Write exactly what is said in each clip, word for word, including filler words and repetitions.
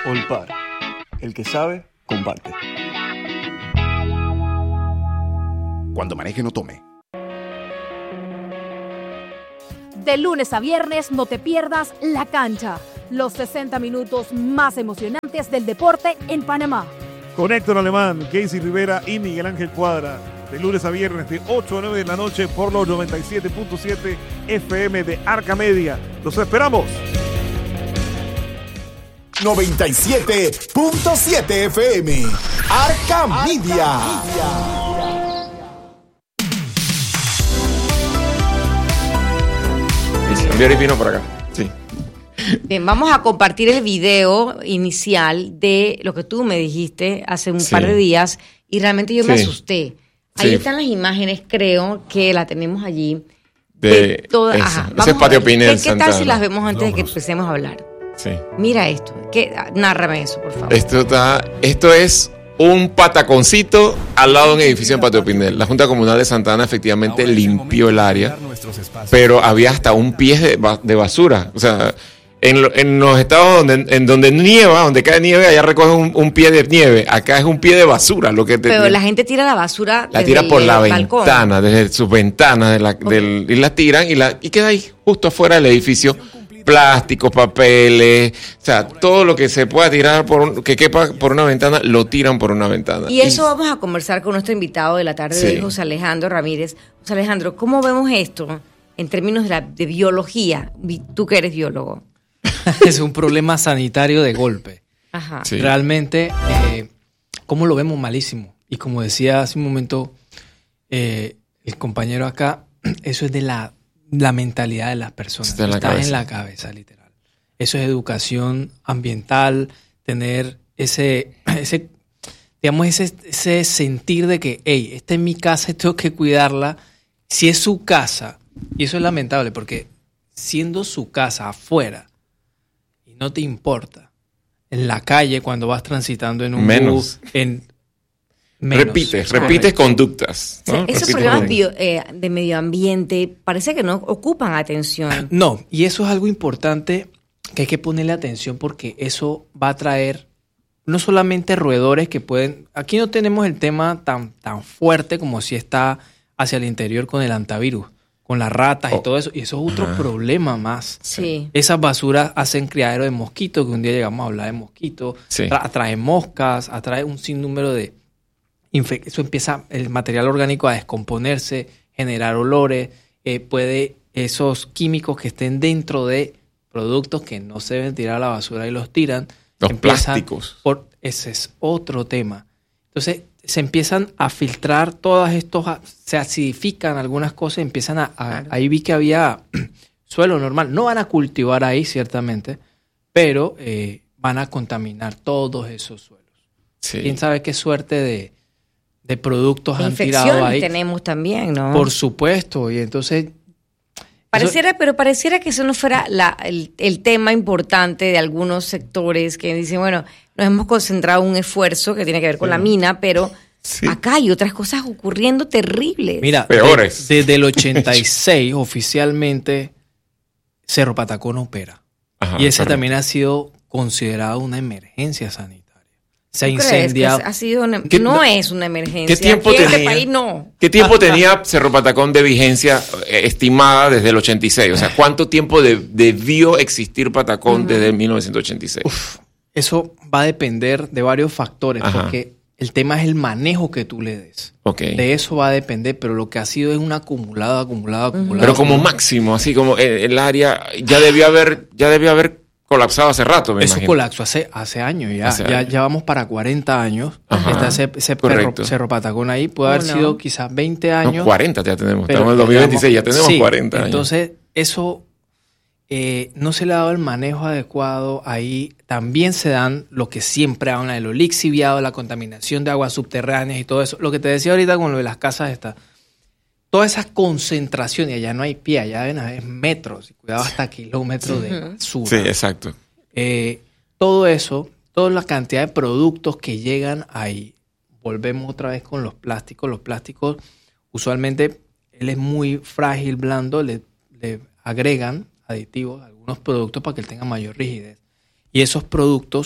Olpar. El que sabe, comparte. Cuando maneje, no tome. De lunes a viernes no te pierdas La Cancha, los sesenta minutos más emocionantes del deporte en Panamá. Con Héctor Alemán, Casey Rivera y Miguel Ángel Cuadra. De lunes a viernes de ocho a nueve de la noche por los noventa y siete punto siete F M de Arca Media. ¡Los esperamos! noventa y siete punto siete F M. Arca Media. Enviar vino por acá. Sí. Bien, vamos a compartir el video inicial de lo que tú me dijiste hace un sí. par de días y realmente yo sí. me asusté. Ahí sí. están las imágenes, creo que la tenemos allí. De, de toda, esa, ajá, ese es Patio Pinel. ¿Qué, ¿Qué tal si las vemos antes no, de que empecemos a hablar? Sí. Mira esto. ¿Qué? Nárrame eso, por favor. Esto, está, esto es un pataconcito al lado de un edificio en Patio Pinel. La Junta Comunal de Santa Ana efectivamente limpió el área, pero había hasta un pie de, de basura. O sea, en, lo, en los estados donde, en donde nieva, donde cae nieve, allá recogen un, un pie de nieve. Acá es un pie de basura. Lo que te, pero la gente tira la basura la tira por la balcón. ventana, desde sus ventanas, de la, okay. del, y la tiran y, la, y queda ahí, justo afuera del edificio. Plásticos, papeles, o sea, todo lo que se pueda tirar, por un, que quepa por una ventana, lo tiran por una ventana. Y eso y, vamos a conversar con nuestro invitado de la tarde, sí. de José Alejandro Ramírez. José Alejandro, ¿cómo vemos esto en términos de, la, de biología? Tú que eres biólogo. Es un problema sanitario de golpe. Ajá. Sí. Realmente, eh, ¿cómo lo vemos? Malísimo. Y como decía hace un momento eh, el compañero acá, eso es de la... la mentalidad de las personas. Está en la, está en la cabeza, literal. Eso es educación ambiental, tener ese, ese digamos, ese, ese sentir de que, hey, esta es mi casa y tengo que cuidarla. Si es su casa, y eso es lamentable, porque siendo su casa afuera, y no te importa, en la calle, cuando vas transitando en un Menos. bus, en... Menos. Repites, repites conductas, ¿no? Sí, esos repites problemas bio, eh, de medio ambiente parece que no ocupan atención. No, y eso es algo importante que hay que ponerle atención porque eso va a traer no solamente roedores que pueden... Aquí no tenemos el tema tan, tan fuerte como si está hacia el interior con el antivirus, con las ratas oh. y todo eso, y eso es otro ah. problema más. Sí. Esas basuras hacen criadero de mosquitos, que un día llegamos a hablar de mosquitos, sí. atrae moscas, atrae un sinnúmero de... Eso empieza el material orgánico a descomponerse, generar olores, eh, puede esos químicos que estén dentro de productos que no se deben tirar a la basura y los tiran. Los plásticos. Por, ese es otro tema. Entonces se empiezan a filtrar todas estos, se acidifican algunas cosas, empiezan a, a claro. Ahí vi que había suelo normal. No van a cultivar ahí, ciertamente, pero eh, van a contaminar todos esos suelos. Sí. ¿Quién sabe qué suerte de... de productos han tirado ahí. Tenemos también, ¿no? Por supuesto, y entonces... Pareciera, eso, pero pareciera que eso no fuera la, el, el tema importante de algunos sectores que dicen, bueno, nos hemos concentrado en un esfuerzo que tiene que ver con sí. la mina, pero sí. acá hay otras cosas ocurriendo terribles. Mira, peores. De, desde el ochenta y seis oficialmente Cerro Patacón opera. Ajá, y esa perdón. también ha sido considerada una emergencia sanitaria. Se ha incendiado. Ha sido una, no es una emergencia. ¿Qué tiempo Aquí en tenía? este país no. ¿Qué tiempo tenía Cerro Patacón de vigencia eh, estimada desde el ochenta y seis? O sea, ¿cuánto tiempo de, debió existir Patacón uh-huh. desde mil novecientos ochenta y seis? Uf, eso va a depender de varios factores, Ajá. porque el tema es el manejo que tú le des. Okay. De eso va a depender, pero lo que ha sido es un acumulado, acumulado, acumulado. Uh-huh. Pero como máximo, así como el, el área ya debió haber, ya debió haber colapsado hace rato, me Eso imagino. colapsó hace, hace años ya. Hace ya. años. Ya vamos para cuarenta años. Ajá. Está ese, ese perro, Cerro Patacón ahí. Puede haber no? sido quizás veinte años. No, cuarenta ya tenemos. Pero Estamos en el dos mil veintiséis, ya tenemos sí, cuarenta años. Entonces, eso eh, no se le ha dado el manejo adecuado. Ahí también se dan lo que siempre hablan de lo lixiviado, la contaminación de aguas subterráneas y todo eso. Lo que te decía ahorita con lo de las casas está... Toda esa concentración, y allá no hay pie, allá es metros, y cuidado hasta kilómetros de basura. Sí, exacto. Eh, todo eso, toda la cantidad de productos que llegan ahí, volvemos otra vez con los plásticos. Los plásticos, usualmente, él es muy frágil, blando, le, le agregan aditivos a algunos productos para que él tenga mayor rigidez. Y esos productos,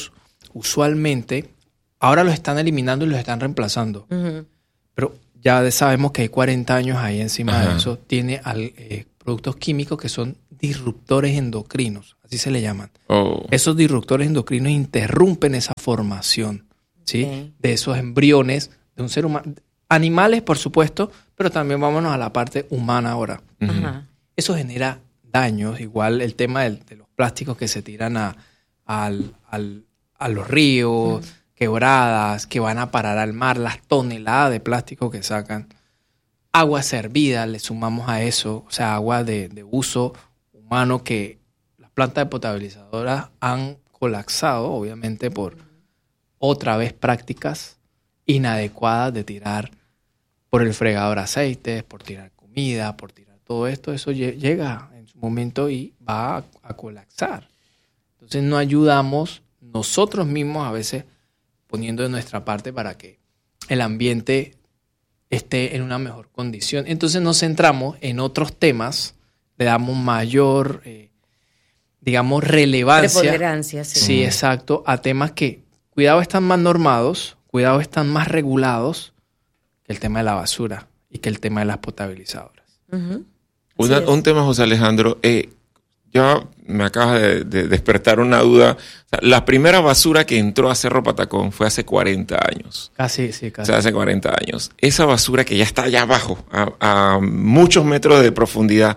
usualmente, ahora los están eliminando y los están reemplazando. Uh-huh. Pero ya sabemos que hay cuarenta años ahí encima Ajá. de eso. Tiene al, eh, productos químicos que son disruptores endocrinos, así se le llaman. Oh. Esos disruptores endocrinos interrumpen esa formación, ¿sí? Okay. De esos embriones de un ser humano. Animales, por supuesto, pero también vámonos a la parte humana ahora. Uh-huh. Eso genera daños, igual el tema del, de los plásticos que se tiran a, al, al, a los ríos, uh-huh. quebradas, que van a parar al mar, las toneladas de plástico que sacan. Agua servida, le sumamos a eso, o sea, agua de, de uso humano que las plantas potabilizadoras han colapsado, obviamente, por otra vez prácticas inadecuadas de tirar por el fregador aceites, por tirar comida, por tirar todo esto. Eso llega en su momento y va a, a colapsar. Entonces no ayudamos nosotros mismos a veces poniendo de nuestra parte para que el ambiente esté en una mejor condición. Entonces nos centramos en otros temas, le damos mayor, eh, digamos, relevancia. Preponderancia, sí. Sí, exacto, a temas que, cuidado, están más normados, cuidado, están más regulados que el tema de la basura y que el tema de las potabilizadoras. Uh-huh. Una, un tema, José Alejandro, eh, ya me acaba de, de despertar una duda. O sea, la primera basura que entró a Cerro Patacón fue hace cuarenta años. Casi, sí, casi. O sea, hace cuarenta años. Esa basura que ya está allá abajo, a, a muchos metros de profundidad,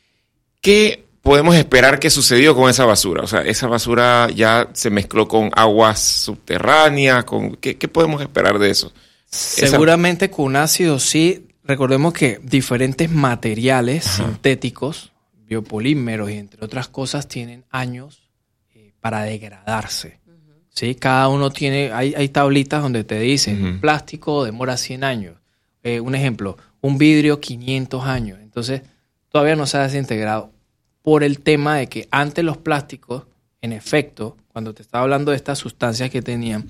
¿qué podemos esperar que sucedió con esa basura? O sea, esa basura ya se mezcló con aguas subterráneas. Con, ¿qué, qué podemos esperar de eso? Seguramente esa... con ácido sí. Recordemos que diferentes materiales Ajá. sintéticos, biopolímeros y entre otras cosas, tienen años eh, para degradarse. Uh-huh. ¿Sí? Cada uno tiene, hay, hay tablitas donde te dicen, uh-huh. plástico demora cien años. Eh, un ejemplo, un vidrio quinientos años. Entonces, todavía no se ha desintegrado por el tema de que antes los plásticos, en efecto, cuando te estaba hablando de estas sustancias que tenían,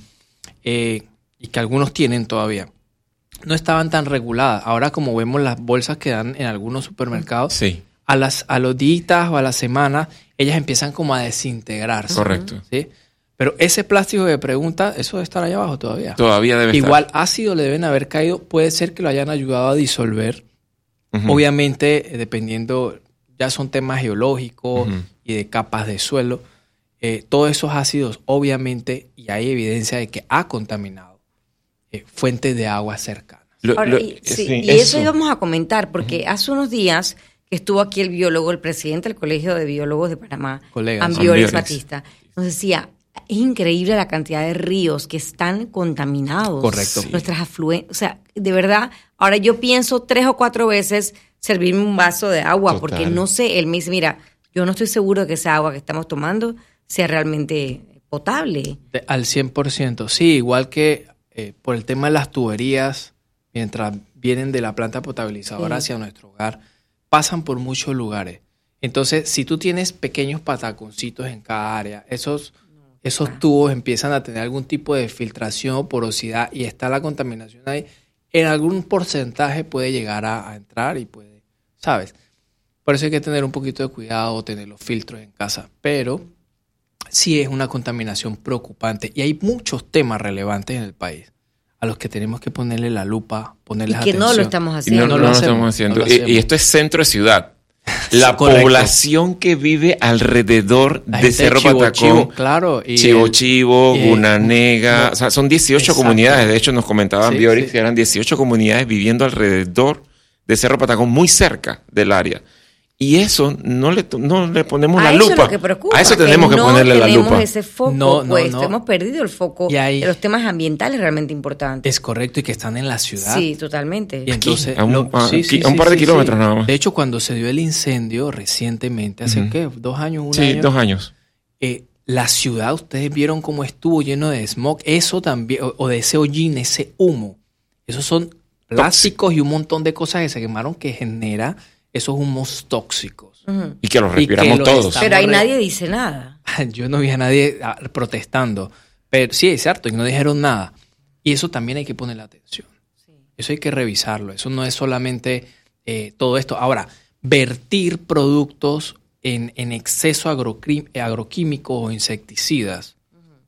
eh, y que algunos tienen todavía, no estaban tan reguladas. Ahora, como vemos las bolsas que dan en algunos supermercados, sí. a, las, a los días o a las semanas, ellas empiezan como a desintegrarse. Correcto. ¿Sí? Pero ese plástico que pregunta, eso debe estar allá abajo todavía. Todavía debe Igual estar. ácido le deben haber caído. Puede ser que lo hayan ayudado a disolver. Uh-huh. Obviamente, eh, dependiendo, ya son temas geológicos uh-huh. y de capas de suelo. Eh, todos esos ácidos, obviamente, y hay evidencia de que ha contaminado Eh, fuentes de agua cercanas. Lo, Ahora, lo, y, sí, sí, y eso. eso íbamos a comentar, porque uh-huh. hace unos días que estuvo aquí el biólogo, el presidente del Colegio de Biólogos de Panamá, Ambioris Batista, nos decía, es increíble la cantidad de ríos que están contaminados. Correcto. Nuestras afluencias, o sea, de verdad, ahora yo pienso tres o cuatro veces servirme un vaso de agua, Total. porque no sé, él me dice, mira, yo no estoy seguro de que esa agua que estamos tomando sea realmente potable. De, al cien por ciento, sí, igual que Eh, por el tema de las tuberías, mientras vienen de la planta potabilizadora sí. hacia nuestro hogar, pasan por muchos lugares. Entonces, si tú tienes pequeños pataconcitos en cada área, esos, no, esos ah. tubos empiezan a tener algún tipo de filtración o porosidad y está la contaminación ahí, en algún porcentaje puede llegar a, a entrar y puede, ¿sabes? Por eso hay que tener un poquito de cuidado, tener los filtros en casa, pero sí es una contaminación preocupante y hay muchos temas relevantes en el país a los que tenemos que ponerle la lupa, ponerles atención. Y que atención. no lo estamos haciendo. Y no, no, no lo estamos haciendo. No lo y, y esto es centro de ciudad. La Correcto. población que vive alrededor la de Cerro Chivo, Patacón, Chivo, claro, y Chivo el, Chivo, y Gunanega, no, o sea, son dieciocho Exacto. comunidades. De hecho, nos comentaban sí, Biorix sí. que eran dieciocho comunidades viviendo alrededor de Cerro Patacón, muy cerca del área. Y eso no le, no le ponemos a la eso lupa. Es lo que preocupa, a eso tenemos que, que no ponerle la lupa. No tenemos ese foco no, no, puesto. No. Hemos perdido el foco ahí, de los temas ambientales realmente importantes. Es correcto, y que están en la ciudad. Sí, totalmente. Y entonces, a un, lo, a, sí, aquí, sí, a un par de sí, kilómetros sí. nada más. De hecho, cuando se dio el incendio recientemente, ¿hace uh-huh. qué? ¿Dos años? ¿Un sí, año? dos años. Eh, la ciudad, ustedes vieron cómo estuvo lleno de smog. Eso también, o, o de ese hollín, ese humo. Esos son plásticos Tóxico. y un montón de cosas que se quemaron que genera esos humos tóxicos. Uh-huh. Y que los respiramos que todos. Pero ahí re... nadie dice nada. Yo no vi a nadie protestando. Pero sí, es cierto, y no dijeron nada. Y eso también hay que ponerle atención. Sí. Eso hay que revisarlo. Eso no es solamente eh, todo esto. Ahora, vertir productos en, en exceso agroquímicos o insecticidas uh-huh.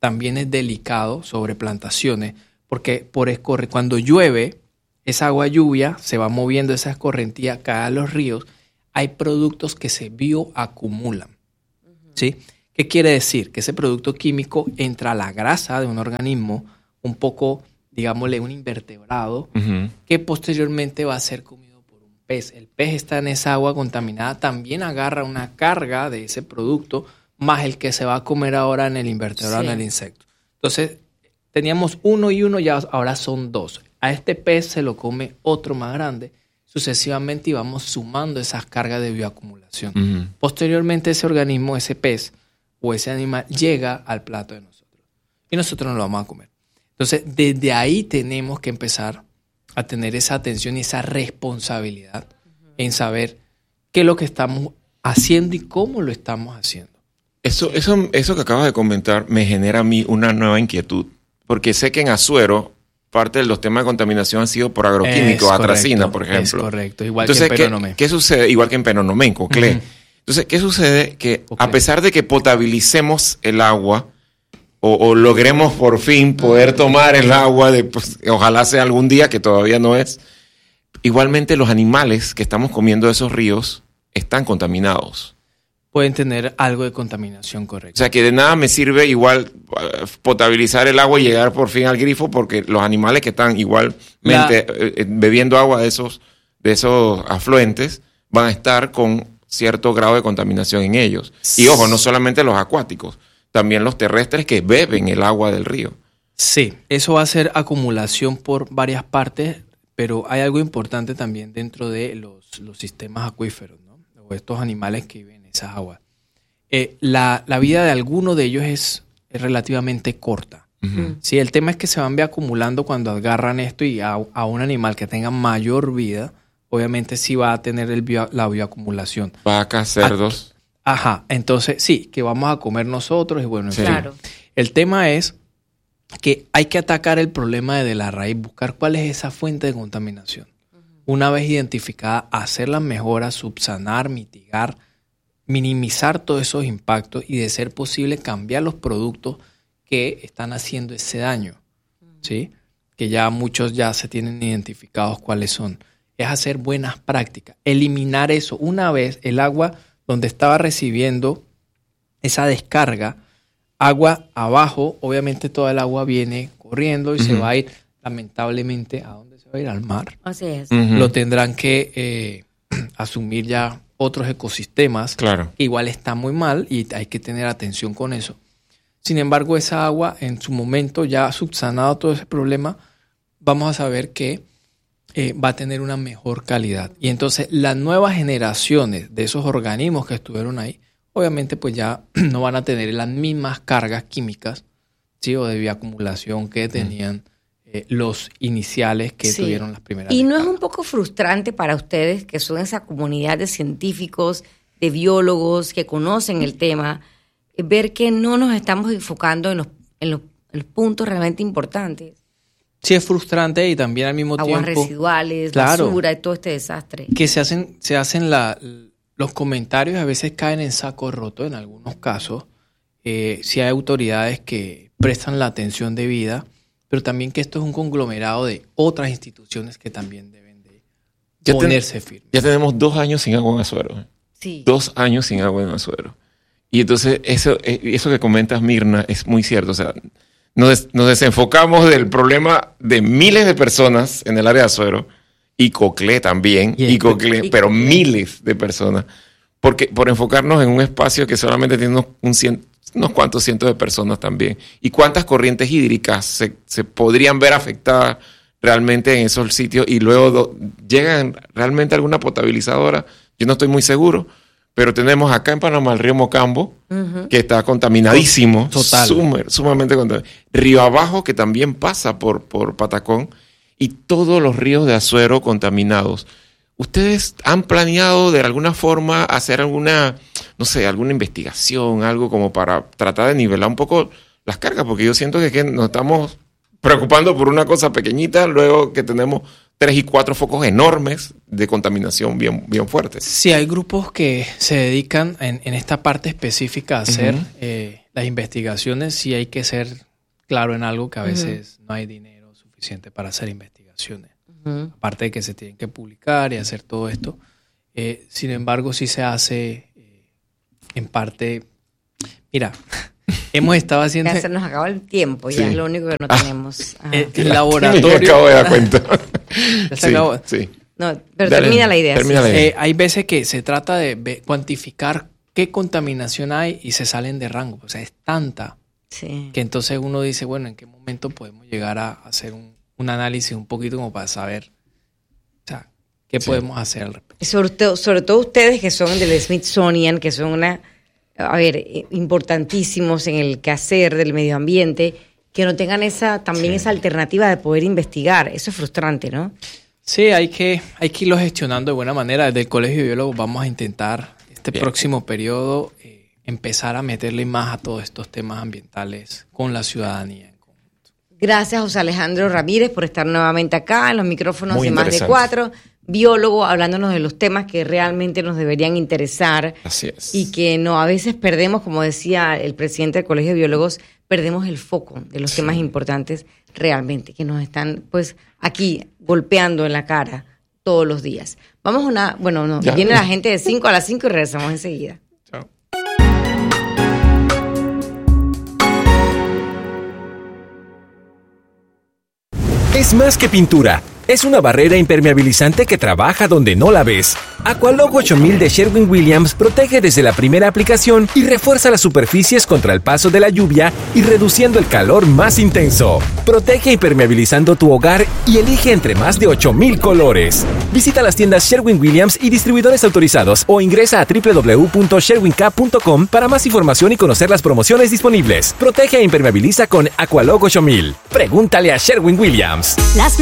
también es delicado sobre plantaciones, porque por escorre, cuando llueve, esa agua lluvia se va moviendo, esa escorrentía cae a los ríos, hay productos que se bioacumulan. Uh-huh. ¿Sí? ¿Qué quiere decir? Que ese producto químico entra a la grasa de un organismo, un poco, digámosle, un invertebrado, uh-huh. que posteriormente va a ser comido por un pez. El pez está en esa agua contaminada, también agarra una carga de ese producto, más el que se va a comer ahora en el invertebrado, sí. en el insecto. Entonces, teníamos uno y uno, ya ahora son dos. A este pez se lo come otro más grande, sucesivamente, y vamos sumando esas cargas de bioacumulación. Uh-huh. Posteriormente, ese organismo, ese pez o ese animal, llega al plato de nosotros. Y nosotros nos lo vamos a comer. Entonces, desde ahí tenemos que empezar a tener esa atención y esa responsabilidad uh-huh. en saber qué es lo que estamos haciendo y cómo lo estamos haciendo. Eso, eso, eso que acabas de comentar me genera a mí una nueva inquietud, porque sé que en Azuero parte de los temas de contaminación han sido por agroquímicos, atracina, por ejemplo. Es correcto, igual Entonces, que en Penonomé. ¿qué, ¿qué sucede? Igual que en Penonomé, Coclé. Uh-huh. Entonces, ¿qué sucede? Que okay. a pesar de que potabilicemos el agua, o, o logremos por fin poder tomar el agua, de, pues, ojalá sea algún día, que todavía no es, igualmente los animales que estamos comiendo de esos ríos están contaminados. Pueden tener algo de contaminación, correcto. O sea, que de nada me sirve igual uh, potabilizar el agua y llegar por fin al grifo, porque los animales que están igualmente La... eh, bebiendo agua de esos, de esos afluentes van a estar con cierto grado de contaminación en ellos. Y ojo, no solamente los acuáticos, también los terrestres que beben el agua del río. Sí, eso va a ser acumulación por varias partes, pero hay algo importante también dentro de los, los sistemas acuíferos, ¿no? O estos animales que viven esas aguas. Eh, la, la vida de alguno de ellos es, es relativamente corta. Uh-huh. Sí, el tema es que se van acumulando cuando agarran esto, y a, a un animal que tenga mayor vida, obviamente sí va a tener el bio, la bioacumulación. Vacas, cerdos. A, ajá, entonces sí, que vamos a comer nosotros y bueno, en sí. fin. Claro. El tema es que hay que atacar el problema desde la raíz, buscar cuál es esa fuente de contaminación. Uh-huh. Una vez identificada, hacer las mejoras, subsanar, mitigar, minimizar todos esos impactos y, de ser posible, cambiar los productos que están haciendo ese daño, ¿sí? Que ya muchos ya se tienen identificados cuáles son. Es hacer buenas prácticas, eliminar eso. Una vez el agua donde estaba recibiendo esa descarga, agua abajo, obviamente toda el agua viene corriendo y uh-huh. se va a ir, lamentablemente, ¿a dónde se va a ir? Al mar. Así es. Uh-huh. Lo tendrán que eh, asumir ya otros ecosistemas, claro. que igual está muy mal y hay que tener atención con eso. Sin embargo, esa agua, en su momento, ya subsanado todo ese problema, vamos a saber que eh, va a tener una mejor calidad. Y entonces las nuevas generaciones de esos organismos que estuvieron ahí, obviamente pues ya no van a tener las mismas cargas químicas, ¿sí? O de bioacumulación que tenían eh, los iniciales que sí. tuvieron las primeras. ¿Y no descargas. es un poco frustrante para ustedes, que son esa comunidad de científicos, de biólogos que conocen el tema, ver que no nos estamos enfocando en los, en los, en los puntos realmente importantes? Sí, es frustrante, y también al mismo Aguas tiempo... Aguas residuales, claro, basura y todo este desastre. Que se hacen, se hacen la, los comentarios, a veces caen en saco roto en algunos casos. Eh, sí hay autoridades que prestan la atención debida, pero también que esto es un conglomerado de otras instituciones que también deben de ya ponerse ten, firmes. Ya tenemos dos años sin agua en Azuero. Sí. Dos años sin agua en Azuero. Y entonces eso, eso que comentas, Mirna, es muy cierto. O sea, nos, nos desenfocamos del problema de miles de personas en el área de Azuero, y Coclé también, y, y Coclé, pero Coclé. miles de personas, porque por enfocarnos en un espacio que solamente tiene unos, un cien, unos cuantos cientos de personas también. ¿Y cuántas corrientes hídricas se, se podrían ver afectadas realmente en esos sitios? Y luego do, llegan realmente alguna potabilizadora. Yo no estoy muy seguro, pero tenemos acá en Panamá el río Mocambo, uh-huh. que está contaminadísimo. Total. Sumer, sumamente contaminado. Río Abajo, que también pasa por, por Patacón, y todos los ríos de Azuero contaminados. ¿Ustedes han planeado de alguna forma hacer alguna, no sé, alguna investigación, algo como para tratar de nivelar un poco las cargas? Porque yo siento que, que nos estamos preocupando por una cosa pequeñita, luego que tenemos tres y cuatro focos enormes de contaminación bien, bien fuertes. Sí, hay grupos que se dedican en, en esta parte específica a hacer uh-huh. eh, las investigaciones sí hay que ser claro en algo, que a veces uh-huh. no hay dinero suficiente para hacer investigaciones. Uh-huh. Aparte de que se tienen que publicar y hacer todo esto. Eh, sin embargo, sí se hace eh, en parte... Mira, hemos estado haciendo... Ya se nos acaba el tiempo, ya sí. es lo único que no tenemos. Ah, el, el laboratorio... Me acabo de dar cuenta. Ya se sí, acabó. Sí. No, pero Dale, termina la idea. Termina sí. la idea. Eh, hay veces que se trata de ve, cuantificar qué contaminación hay y se salen de rango. O sea, es tanta sí. que entonces uno dice, bueno, ¿en qué momento podemos llegar a hacer un, un análisis un poquito como para saber, o sea, qué sí. podemos hacer al respecto? Sobre todo, sobre todo ustedes que son del Smithsonian, que son una, a ver, importantísimos en el quehacer del medio ambiente, que no tengan esa también sí. esa alternativa de poder investigar. Eso es frustrante, ¿no? Sí, hay que, hay que irlo gestionando de buena manera. Desde el Colegio de Biólogos vamos a intentar este Bien. próximo periodo eh, empezar a meterle más a todos estos temas ambientales con la ciudadanía en conjunto. Gracias, José Alejandro Ramírez, por estar nuevamente acá en los micrófonos Muy de Más de Cuatro. Biólogo, hablándonos de los temas que realmente nos deberían interesar. Así es. Y que no, a veces perdemos, como decía el presidente del Colegio de Biólogos, perdemos el foco de los sí. temas importantes realmente, que nos están pues aquí golpeando en la cara todos los días. Vamos a una, bueno, no, ya. viene la gente de cinco a las cinco y regresamos enseguida. Chao. Es más que pintura. Es una barrera impermeabilizante que trabaja donde no la ves. Aqualog ocho mil de Sherwin-Williams protege desde la primera aplicación y refuerza las superficies contra el paso de la lluvia y reduciendo el calor más intenso. Protege impermeabilizando tu hogar y elige entre más de ocho mil colores. Visita las tiendas Sherwin-Williams y distribuidores autorizados o ingresa a doble u doble u doble u punto sherwin k punto com para más información y conocer las promociones disponibles. Protege e impermeabiliza con Aqualog ocho mil. Pregúntale a Sherwin-Williams. Las